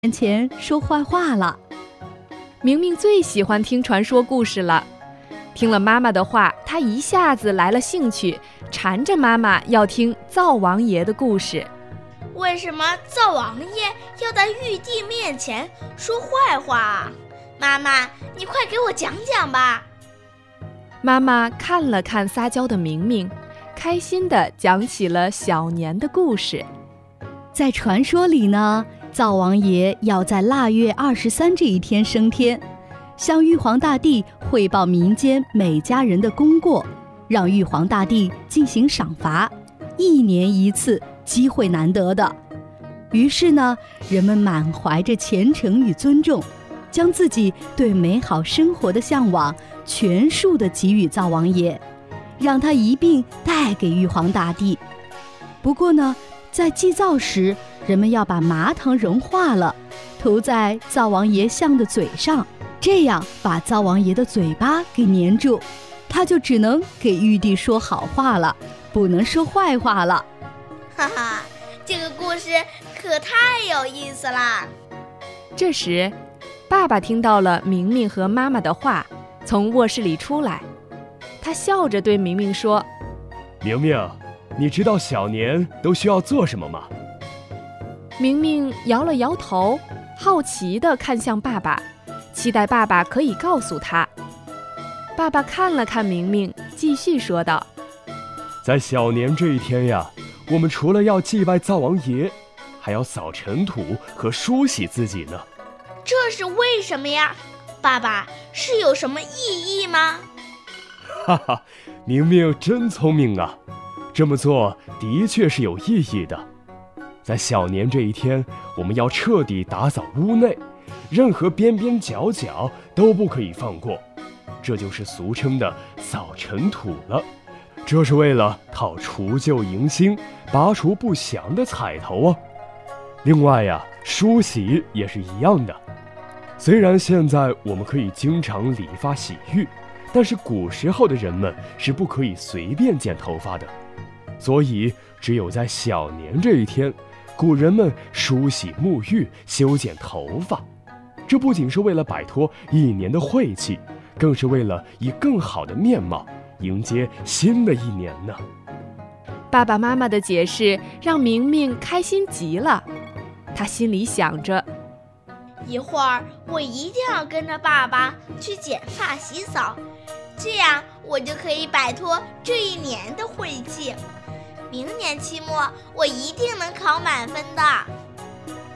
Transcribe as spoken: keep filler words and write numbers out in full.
面前说坏话了。 明明最喜欢听传说故事了，听了妈妈的话，她一下子来了兴趣，缠着妈妈要听灶王爷的故事。 为什么灶王爷要在玉帝面前说坏话啊？妈妈，你快给我讲讲吧。 妈妈看了看撒娇的明明，开心地讲起了小年的故事。 在传说里呢，灶王爷要在腊月二十三这一天升天，向玉皇大帝汇报民间每家人的功过，让玉皇大帝进行赏罚，一年一次，机会难得的。于是呢，人们满怀着虔诚与尊重，将自己对美好生活的向往全数地给予灶王爷，让他一并带给玉皇大帝。不过呢，在祭灶时，人们要把麻糖融化了，涂在灶王爷像的嘴上，这样把灶王爷的嘴巴给粘住，他就只能给玉帝说好话了，不能说坏话了。 哈哈，这个故事可太有意思啦！ 这时，爸爸听到了明明和妈妈的话，从卧室里出来，他笑着对明明说：“ 明明，你知道小年都需要做什么吗？” 明明摇了摇头，好奇地看向爸爸，期待爸爸可以告诉他。爸爸看了看明明，继续说道：“ 在小年这一天呀，我们除了要祭拜灶王爷，还要扫尘土和梳洗自己呢。” 这是为什么呀？爸爸，是有什么意义吗？ 哈哈，明明真聪明啊！这么做的确是有意义的。在小年这一天，我们要彻底打扫屋内，任何边边角角都不可以放过，这就是俗称的扫尘土了。这是为了讨除旧迎新，拔除不祥的彩头啊。另外呀，梳洗也是一样的。虽然现在我们可以经常理发洗浴，但是古时候的人们是不可以随便剪头发的，所以只有在小年这一天，古人们梳洗沐浴，修剪头发。这不仅是为了摆脱一年的晦气，更是为了以更好的面貌迎接新的一年呢。 爸爸妈妈的解释让明明开心极了，他心里想着， 一会儿我一定要跟着爸爸去剪发洗澡，这样我就可以摆脱这一年的晦气。明年期末我一定能考满分的。